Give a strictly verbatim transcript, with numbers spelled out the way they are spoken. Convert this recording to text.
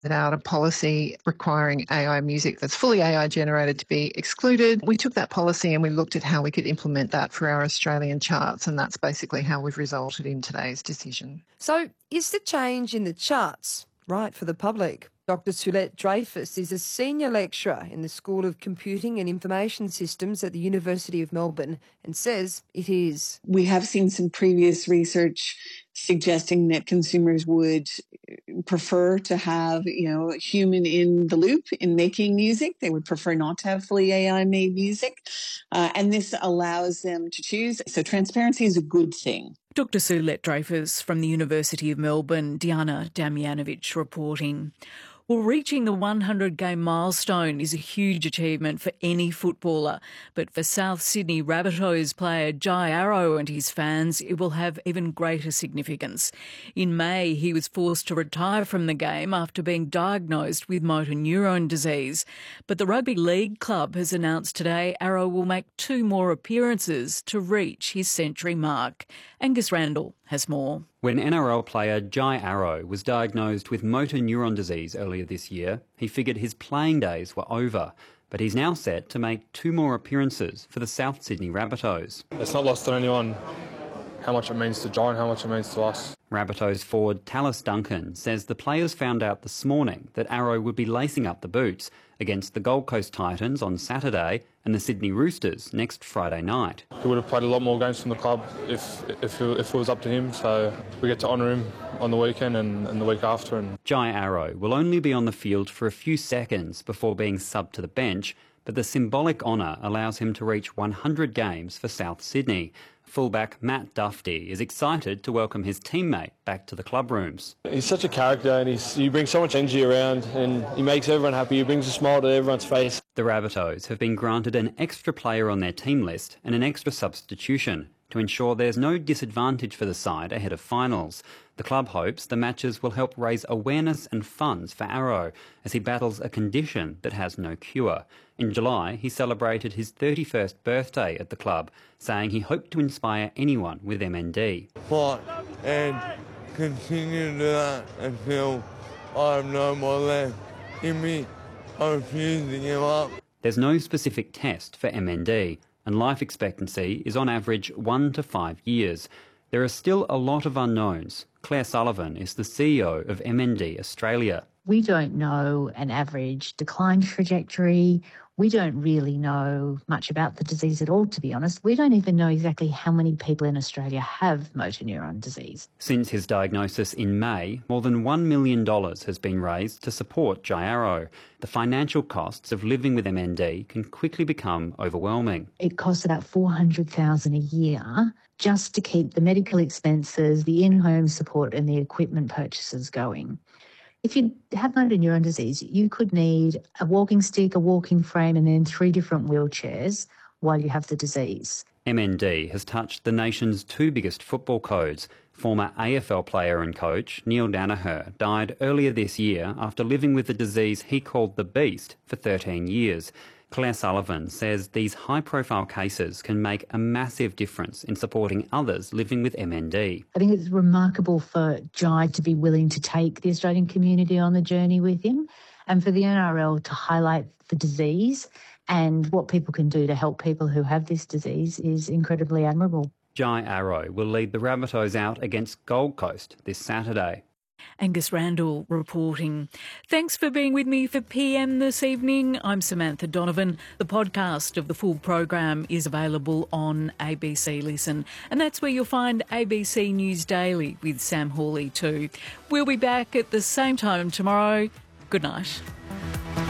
out a policy requiring A I music that's fully A I generated to be excluded. We took that policy and we looked at how we could implement that for our Australian charts, and that's basically how we've resulted in today's decision. So is the change in the charts right for the public? Doctor Sulette Dreyfus is a senior lecturer in the School of Computing and Information Systems at the University of Melbourne and says it is. We have seen some previous research suggesting that consumers would prefer to have, you know, a human in the loop in making music. They would prefer not to have fully A I-made music. Uh, and this allows them to choose. So transparency is a good thing. Doctor Sulette Dreyfus from the University of Melbourne, Diana Damjanovic reporting. Well, reaching the one hundred game milestone is a huge achievement for any footballer, but for South Sydney Rabbitohs player Jai Arrow and his fans, it will have even greater significance. In May, he was forced to retire from the game after being diagnosed with motor neurone disease. But the Rugby League club has announced today Arrow will make two more appearances to reach his century mark. Angus Randall has more. When N R L player Jai Arrow was diagnosed with motor neuron disease earlier this year, he figured his playing days were over. But he's now set to make two more appearances for the South Sydney Rabbitohs. It's not lost on anyone how much it means to Jai and how much it means to us. Rabbitohs forward Tallis Duncan says the players found out this morning that Arrow would be lacing up the boots against the Gold Coast Titans on Saturday and the Sydney Roosters next Friday night. He would have played a lot more games from the club if if it, if it was up to him, so we get to honour him on the weekend and, and the week after. And Jai Arrow will only be on the field for a few seconds before being subbed to the bench, but the symbolic honour allows him to reach one hundred games for South Sydney. Fullback Matt Dufty is excited to welcome his teammate back to the club rooms. He's such a character and he's, he brings so much energy around and he makes everyone happy. He brings a smile to everyone's face. The Rabbitohs have been granted an extra player on their team list and an extra substitution to ensure there's no disadvantage for the side ahead of finals. The club hopes the matches will help raise awareness and funds for Arrow as he battles a condition that has no cure. In July, he celebrated his thirty-first birthday at the club, saying he hoped to inspire anyone with M N D. Fight and continue to do that until I have no more left in me. I refuse to give up. There's no specific test for M N D, and life expectancy is on average one to five years. There are still a lot of unknowns. Claire Sullivan is the C E O of M N D Australia. We don't know an average decline trajectory. We don't really know much about the disease at all, to be honest. We don't even know exactly how many people in Australia have motor neuron disease. Since his diagnosis in May, more than one million dollars has been raised to support Jai Arrow. The financial costs of living with M N D can quickly become overwhelming. It costs about four hundred thousand dollars a year just to keep the medical expenses, the in-home support and the equipment purchases going. If you have motor neuron disease, you could need a walking stick, a walking frame, and then three different wheelchairs while you have the disease. M N D has touched the nation's two biggest football codes. Former A F L player and coach Neil Danaher died earlier this year after living with the disease he called the Beast for thirteen years. Claire Sullivan says these high-profile cases can make a massive difference in supporting others living with M N D. I think it's remarkable for Jai to be willing to take the Australian community on the journey with him and for the N R L to highlight the disease and what people can do to help people who have this disease is incredibly admirable. Jai Arrow will lead the Rabbitohs out against Gold Coast this Saturday. Angus Randall reporting. Thanks for being with me for P M this evening. I'm Samantha Donovan. The podcast of the full program is available on A B C Listen, and that's where you'll find A B C News Daily with Sam Hawley too. We'll be back at the same time tomorrow. Good night.